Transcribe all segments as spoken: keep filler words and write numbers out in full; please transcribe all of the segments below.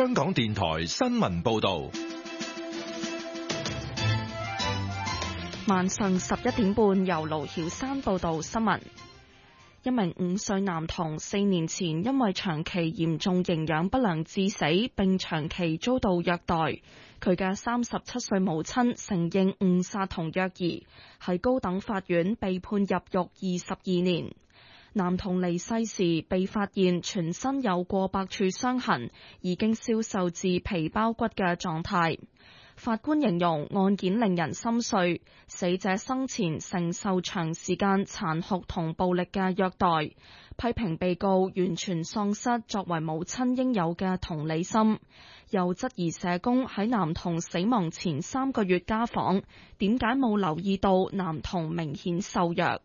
香港電台新聞報道。 晚上十一點半，由盧曉山報道新聞。一名五歲男童四年前因為長期嚴重營養不良致死，並長期遭到虐待。佢嘅三十七歲母親承認誤殺同虐兒，喺高等法院被判入獄二十二年。男童離世時被發現全身有過百處傷痕，已經消瘦至皮包骨嘅狀態。法官形容案件令人心碎，死者生前承受長時間殘酷同暴力嘅虐待，批評被告完全喪失作為母親應有嘅同理心，又質疑社工喺男童死亡前三個月家訪，點解冇留意到男童明顯瘦弱。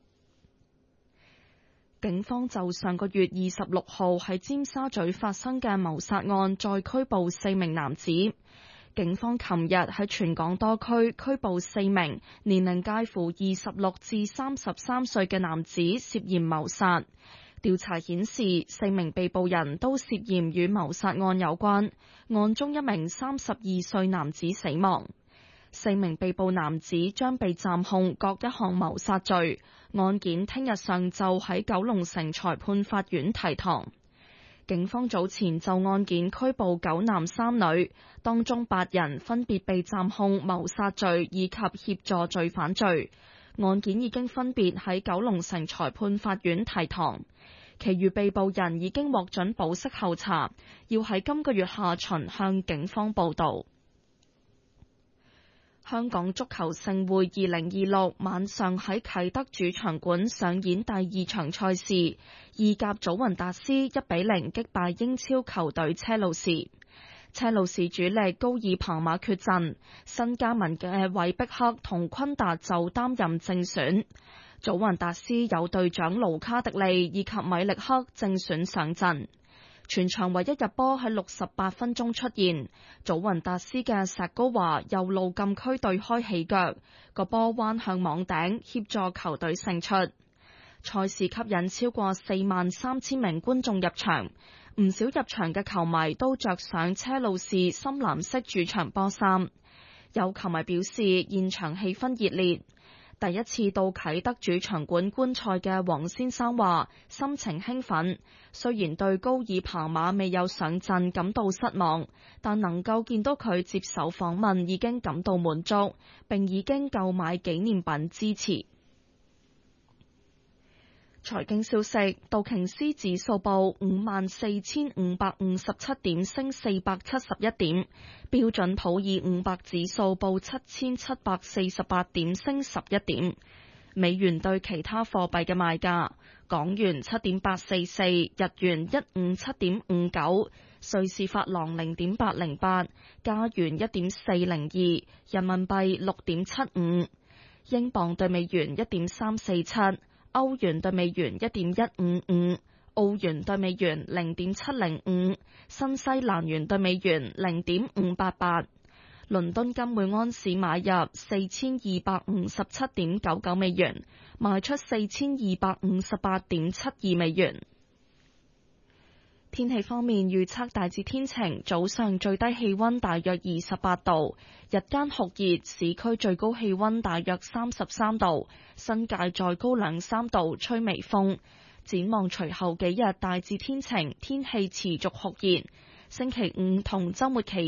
警方就上個月二十六號喺尖沙咀發生嘅謀殺案再拘捕四名男子。警方琴日喺全港多區拘捕四名年齡介乎二十六至三十三歲嘅男子涉嫌謀殺。調查顯示，四名被捕人都涉嫌與謀殺案有關，案中一名三十二歲男子死亡。四名被捕男子將被暫控各一項謀殺罪，案件聽日上晝喺九龍城裁判法院提堂。警方早前就案件拘捕九男三女，當中八人分別被暫控謀殺罪以及協助罪犯罪。案件已經分別喺九龍城裁判法院提堂，其餘被捕人已經獲准保釋候查，要喺今個月下旬向警方報到。香港足球盛會二零二六晚上喺啟德主場館上演第二場賽事，意甲祖雲達斯一比零擊敗英超球隊車路士。車路士主力高爾彭馬缺陣，新加盟嘅韋碧克同昆達就擔任正選。祖雲達斯有隊長盧卡迪利以及米力克正選上陣。全場唯一入波喺六十八分鐘出現，祖雲達斯嘅石高華右路禁區對開起腳，個波彎向網頂，協助球隊勝出。賽事吸引超過四萬三千名觀眾入場，唔少入場嘅球迷都着上車路士深藍色主場波衫。有球迷表示現場氣氛熱烈。第一次到啟德主場館觀賽嘅黃先生話心情興奮，雖然對高爾彭馬未有上陣感到失望，但能夠見到佢接受訪問已經感到滿足，並已經購買紀念品支持。財經消息，道瓊斯指數報五萬四千五百五十七點，升四百七十一點；標準普爾五百指數報七千七百四十八點，升十一點。美元對其他貨幣嘅賣價：港元七點八四四，日元一五七點五九，瑞士法郎零點八零八，加元一點四零二，人民幣六點七五，英鎊對美元一點三四七。歐元對美元一點一五五，澳元對美元零點七零五，新西蘭元對美元零點五八八。倫敦金每安士買入四千二百五十七點九九美元，賣出四千二百五十八點七二美元。天氣方面預測大致天晴，早上最低氣溫大約二十八度，日間酷熱，市區最高氣溫大約三十三度，新界再高兩三度，吹微風。展望隨後幾日大致天晴，天氣持續酷熱。星期五同週末期